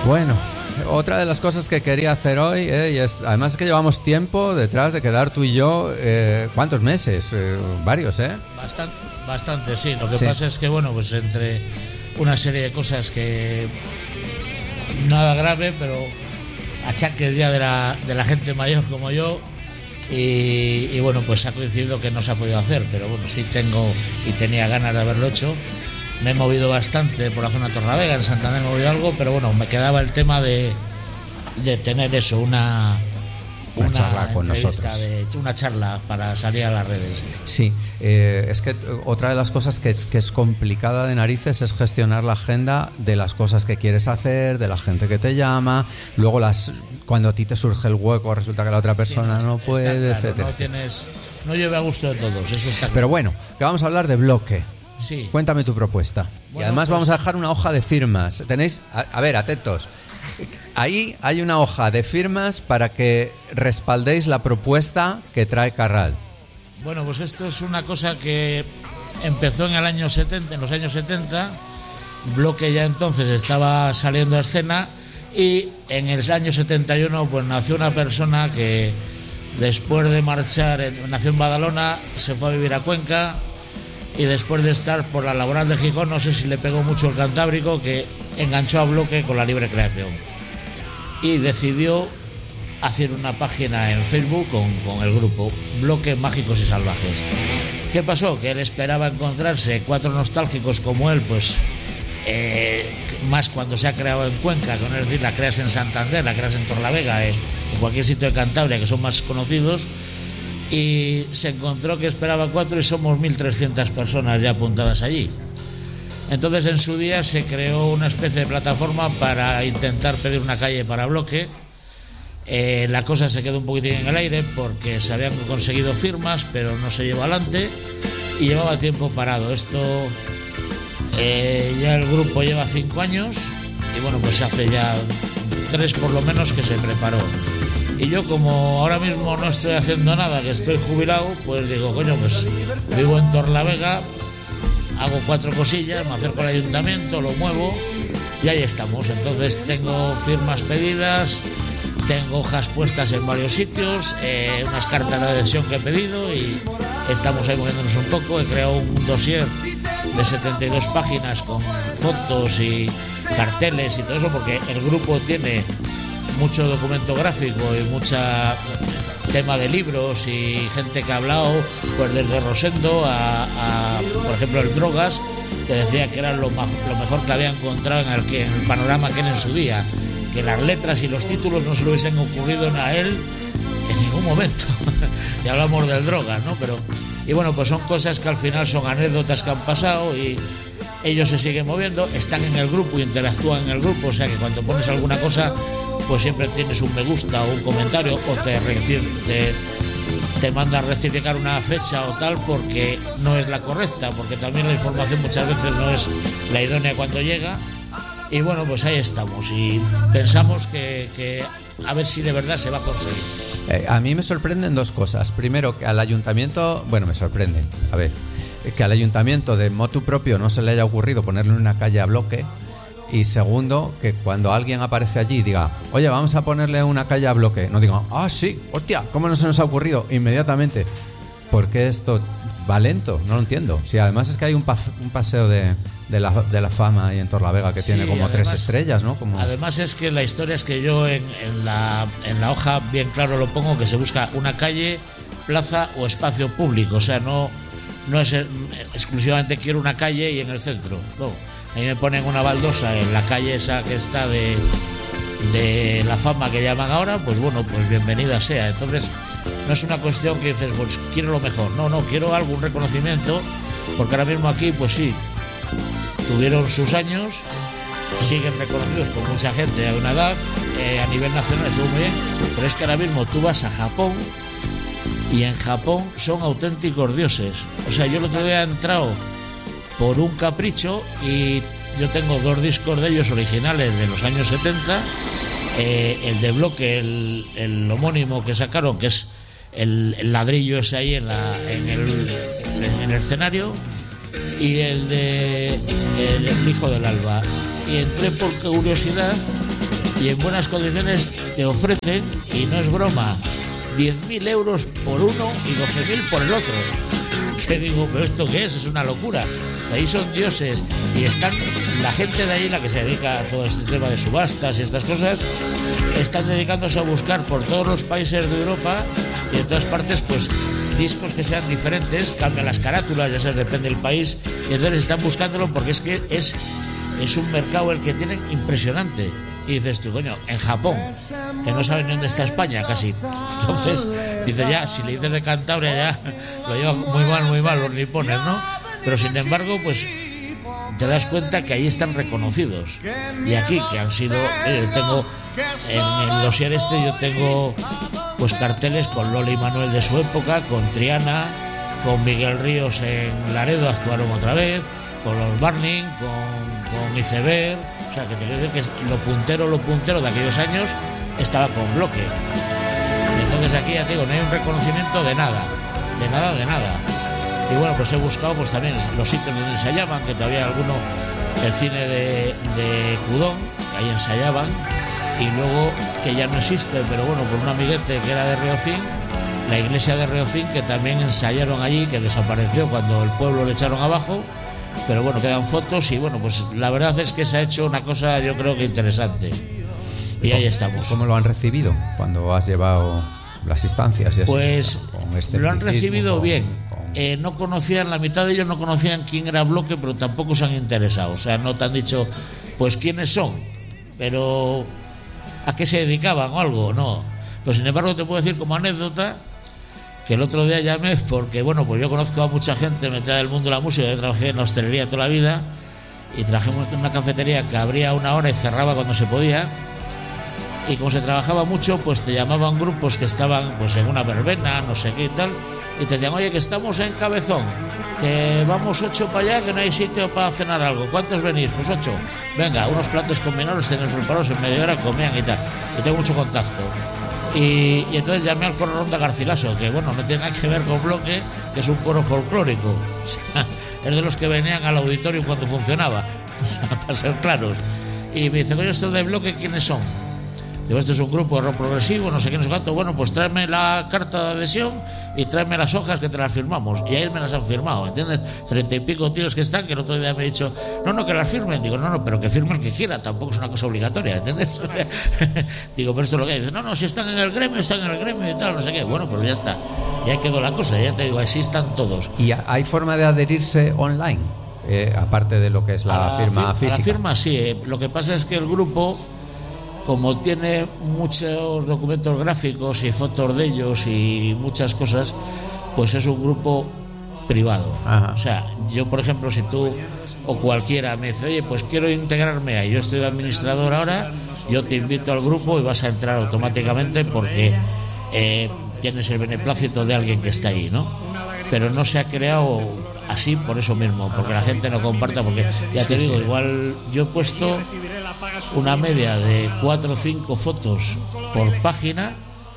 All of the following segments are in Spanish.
Bueno, otra de las cosas que quería hacer hoy, y además es que llevamos tiempo detrás de quedar tú y yo, ¿cuántos meses? Varios, ¿eh? Bastante, sí. Lo que pasa es que, bueno, pues entre una serie de cosas que nada grave, pero achaques ya de la gente mayor como yo, y bueno, pues ha coincidido que no se ha podido hacer, pero bueno, sí tengo y tenía ganas de haberlo hecho. Me he movido bastante por la zona de Torlavega, en Santander me he movido algo, pero bueno, me quedaba el tema de tener eso, una charla con nosotros. Una charla para salir a las redes. Sí, es que otra de las cosas que es complicada de narices es gestionar la agenda de las cosas que quieres hacer, de la gente que te llama, luego cuando a ti te surge el hueco resulta que la otra persona no puede, claro, etcétera. No llueve a gusto de todos, eso está claro. Pero bueno, que vamos a hablar de bloque. Sí. Cuéntame tu propuesta. Bueno, y además vamos a dejar una hoja de firmas. Tenéis, a ver, atentos. Ahí hay una hoja de firmas para que respaldéis la propuesta que trae Carral. Bueno, pues esto es una cosa que empezó en los años 70. Bloque ya entonces estaba saliendo a escena, y en el año 71 pues nació una persona que después de marchar, nació en Badalona, se fue a vivir a Cuenca, y después de estar por la Laboral de Gijón, no sé si le pegó mucho el Cantábrico, que enganchó a Bloque con la libre creación y decidió hacer una página en Facebook con el grupo Bloque Mágicos y Salvajes. ¿Qué pasó? Que él esperaba encontrarse 4 nostálgicos como él, pues más cuando se ha creado en Cuenca, es decir, la creas en Santander, la creas en Torlavega, en cualquier sitio de Cantabria que son más conocidos, y se encontró que esperaba 4 y somos 1.300 personas ya apuntadas allí. Entonces en su día se creó una especie de plataforma para intentar pedir una calle para Bloque. La cosa se quedó un poquitín en el aire porque se habían conseguido firmas, pero no se llevó adelante y llevaba tiempo parado. Esto ya el grupo lleva 5 años y bueno, pues hace ya 3 por lo menos que se preparó. Y yo, como ahora mismo no estoy haciendo nada, que estoy jubilado, pues digo, coño, pues vivo en Torlavega, hago 4 cosillas, me acerco al ayuntamiento, lo muevo y ahí estamos. Entonces tengo firmas pedidas, tengo hojas puestas en varios sitios, unas cartas de adhesión que he pedido y estamos ahí moviéndonos un poco. He creado un dossier de 72 páginas con fotos y carteles y todo eso, porque el grupo tiene mucho documento gráfico y mucha tema de libros y gente que ha hablado, pues desde Rosendo a por ejemplo el Drogas, que decía que era lo mejor que había encontrado en el panorama que era en su día, que las letras y los títulos no se le hubiesen ocurrido a él en ningún momento. Y hablamos del Drogas, ¿no? Y bueno, pues son cosas que al final son anécdotas que han pasado y ellos se siguen moviendo, están en el grupo y interactúan en el grupo, o sea que cuando pones alguna cosa pues siempre tienes un me gusta o un comentario, o te manda a rectificar una fecha o tal porque no es la correcta, porque también la información muchas veces no es la idónea cuando llega. Y bueno, pues ahí estamos y pensamos que a ver si de verdad se va a conseguir. A mí me sorprenden 2 cosas. Primero, que al ayuntamiento, bueno, me sorprenden, a ver, que al ayuntamiento de motu propio no se le haya ocurrido ponerle una calle a Bloque. Y segundo, que cuando alguien aparece allí y diga, oye, vamos a ponerle una calle a Bloque, no digan, sí, hostia, ¿cómo no se nos ha ocurrido? Inmediatamente. ¿Por qué esto va lento? No lo entiendo. Si además es que hay un paseo de la fama ahí en Torlavega que tiene como además, 3 estrellas, ¿no? Además es que la historia es que yo en la hoja bien claro lo pongo, que se busca una calle, plaza o espacio público. O sea, no es exclusivamente quiero una calle y en el centro, no. Ahí me ponen una baldosa en la calle esa que está de la fama que llaman ahora, pues bueno, pues bienvenida sea. Entonces no es una cuestión que dices, pues quiero lo mejor, no, quiero algún reconocimiento, porque ahora mismo aquí, pues sí, tuvieron sus años, siguen reconocidos por mucha gente a una edad, a nivel nacional estuvo muy bien, pero es que ahora mismo tú vas a Japón y en Japón son auténticos dioses. O sea, yo el otro día he entrado por un capricho y yo tengo 2 discos de ellos originales de los años 70, el de Bloque, el homónimo que sacaron, que es el ladrillo ese ahí en el escenario, y el de El Hijo del Alba. Y entré por curiosidad y en buenas condiciones te ofrecen, y no es broma, 10.000 euros por uno y 12.000 por el otro. Que digo, ¿pero esto qué es? Es una locura. Ahí son dioses, y están la gente de ahí, la que se dedica a todo este tema de subastas y estas cosas, están dedicándose a buscar por todos los países de Europa y en todas partes, pues discos que sean diferentes, cambian las carátulas, ya sabes, depende del país, y entonces están buscándolo porque es que es un mercado el que tienen impresionante. Y dices tú, coño, en Japón, que no saben ni dónde está España casi. Entonces, dice ya, si le dices de Cantabria ya lo llevan muy mal los nipones, ¿no? Pero sin embargo, pues te das cuenta que ahí están reconocidos. Y aquí, que han sido, yo tengo, en el dossier este, yo tengo pues carteles con Lola y Manuel de su época, con Triana, con Miguel Ríos en Laredo, actuaron otra vez, con los Burning, con Iceberg. O sea, que te quiero decir que lo puntero de aquellos años estaba con Bloque. Y entonces aquí, ya te digo, no hay un reconocimiento de nada. Y bueno, pues he buscado pues también los sitios donde ensayaban, que todavía alguno, el cine de Cudón, ahí ensayaban, y luego, que ya no existe, pero bueno, por un amiguete que era de Reocín, la iglesia de Reocín, que también ensayaron allí, que desapareció cuando el pueblo le echaron abajo. Pero bueno, quedan fotos, y bueno, pues la verdad es que se ha hecho una cosa, yo creo que interesante. Y ahí estamos. ¿Cómo lo han recibido cuando has llevado las instancias? Y pues lo han recibido bien. No conocían, la mitad de ellos no conocían quién era Bloque, pero tampoco se han interesado. O sea, no te han dicho, pues quiénes son, pero a qué se dedicaban o algo, no. Pero sin embargo te puedo decir como anécdota que el otro día llamé porque, bueno, pues yo conozco a mucha gente metida del mundo de la música. Yo trabajé en la hostelería toda la vida y trabajamos en una cafetería que abría una hora y cerraba cuando se podía. Y como se trabajaba mucho, pues te llamaban grupos que estaban pues en una verbena, no sé qué y tal, y te decían, oye, que estamos en Cabezón, que vamos 8 para allá, que no hay sitio para cenar algo. ¿Cuántos venís? Pues 8. Venga, unos platos combinados, tenemos preparados, en media hora comían y tal. Y tengo mucho contacto. Y entonces llamé al coro Ronda Garcilaso, que bueno, no tiene nada que ver con Bloque, que es un coro folclórico. O sea, es de los que venían al auditorio cuando funcionaba, para ser claros. Y me dice, coño, ¿estos de Bloque quiénes son? Digo, esto es un grupo de rock progresivo, no sé qué, no sé cuánto. Bueno, pues tráeme la carta de adhesión y tráeme las hojas que te las firmamos. Y ahí me las han firmado, ¿entiendes? 30 y pico tíos que están, que el otro día me he dicho, no, que las firmen. Digo, no, pero que firme el que quiera, tampoco es una cosa obligatoria, ¿entiendes? Digo, pero esto es lo que hay. Dice, no, si están en el gremio y tal, no sé qué. Bueno, pues ya está. Ya quedó la cosa, ya te digo, así están todos. ¿Y hay forma de adherirse online? Aparte de lo que es la firma física. A la firma sí. Lo que pasa es que el grupo, como tiene muchos documentos gráficos y fotos de ellos y muchas cosas, pues es un grupo privado. Ajá. O sea, yo por ejemplo, si tú o cualquiera me dice, oye, pues quiero integrarme ahí, yo estoy de administrador ahora, yo te invito al grupo y vas a entrar automáticamente porque tienes el beneplácito de alguien que está ahí, ¿no? Pero no se ha creado así por eso mismo, porque la gente no comparta, porque ya te digo, igual yo he puesto una media de 4 o 5 fotos por página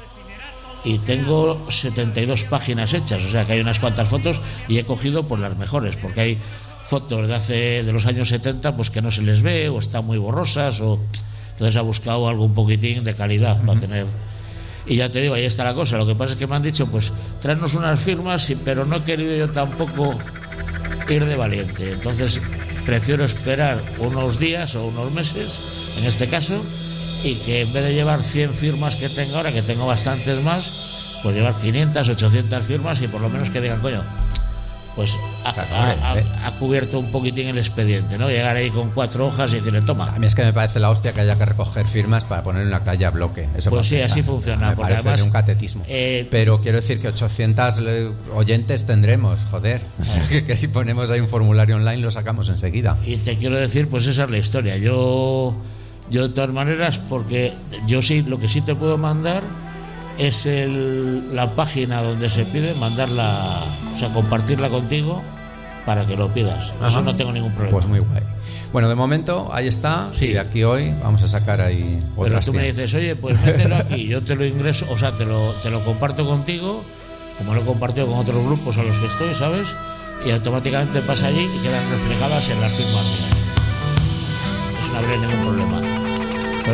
y tengo 72 páginas hechas, o sea que hay unas cuantas fotos y he cogido pues las mejores, porque hay fotos de los años 70 pues que no se les ve o están muy borrosas, o entonces ha buscado algo un poquitín de calidad para tener. Y ya te digo, ahí está la cosa. Lo que pasa es que me han dicho, pues tráenos unas firmas, pero no he querido yo tampoco ir de valiente. Entonces prefiero esperar unos días o unos meses, en este caso, y que en vez de llevar 100 firmas que tengo ahora, que tengo bastantes más, pues llevar 500, 800 firmas y por lo menos que digan, coño, pues ha cubierto un poquitín el expediente, ¿no? Llegar ahí con 4 hojas y decirle, toma. A mí es que me parece la hostia que haya que recoger firmas para poner en la calle a bloque. Eso pues sí, así funciona. Me parece además un catetismo. Pero quiero decir que 800 oyentes tendremos, joder. O sea, que si ponemos ahí un formulario online lo sacamos enseguida. Y te quiero decir, pues esa es la historia. Yo de todas maneras, porque yo sí, lo que sí te puedo mandar es la página donde se pide, mandarla, o sea, compartirla contigo para que lo pidas. Ajá. Eso no tengo ningún problema. Pues muy guay. Bueno, de momento ahí está. Sí. Y de aquí hoy vamos a sacar ahí otras. Pero tú me dices, oye, pues mételo aquí, yo te lo ingreso, o sea, te lo comparto contigo, como lo he compartido con otros grupos a los que estoy, ¿sabes? Y automáticamente pasa allí y quedan reflejadas en las firmas mías. Eso no habría ningún problema. Pero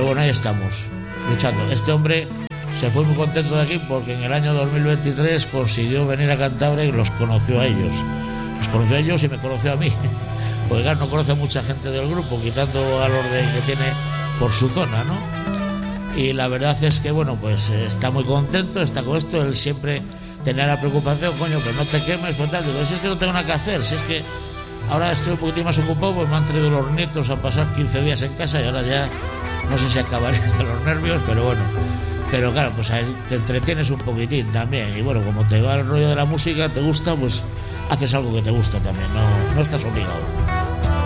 bueno, ahí estamos, luchando. Este hombre se fue muy contento de aquí porque en el año 2023 consiguió venir a Cantabria y los conoció a ellos. Los conoció a ellos y me conoció a mí. Porque claro, no conoce a mucha gente del grupo, quitando a los que tiene por su zona, ¿no? Y la verdad es que, bueno, pues está muy contento, está con esto. Él siempre tenía la preocupación, coño, que no te quemes, pues tal. Digo, si es que no tengo nada que hacer, si es que ahora estoy un poquitín más ocupado, pues me han traído los nietos a pasar 15 días en casa y ahora ya no sé si acabaré de los nervios, pero bueno. Pero claro, pues ahí te entretienes un poquitín también. Y bueno, como te va el rollo de la música, te gusta, pues haces algo que te gusta también, no estás obligado.